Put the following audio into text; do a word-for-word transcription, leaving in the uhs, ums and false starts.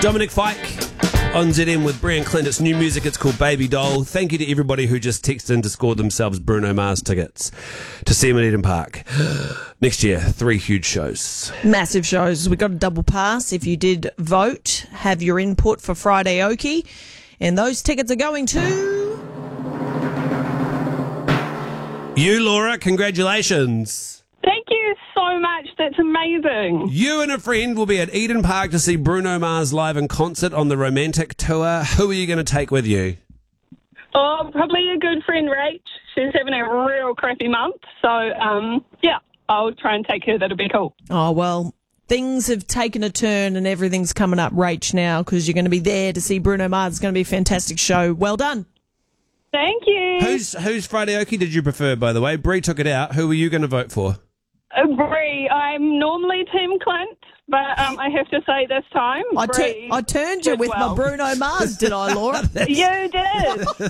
Dominic Fike on Z M with Brian Clint. It's new music. It's called Baby Doll. Thank you to everybody who just texted in to score themselves Bruno Mars tickets to see him at Eden Park. Next year, three huge shows. Massive shows. We got a double pass. If you did vote, have your input for Friday Okie. And those tickets are going to... You, Laura, congratulations. Thank you so much. That's amazing. You and a friend will be at Eden Park to see Bruno Mars live in concert on the Romantic Tour. Who are you going to take with you? Oh, probably a good friend, Rach. She's having a real crappy month. So, um, yeah, I'll try and take her. That'll be cool. Oh, well, things have taken a turn and everything's coming up, Rach, now, because you're going to be there to see Bruno Mars. It's going to be a fantastic show. Well done. Thank you. Who's who's Friday Okie did you prefer, by the way? Bree took it out. Who were you going to vote for? Uh, Bree, I'm normally Team Clint, but um, I have to say this time, I, Bree tu- I turned you did with well. my Bruno Mars, did I, Laura? You did.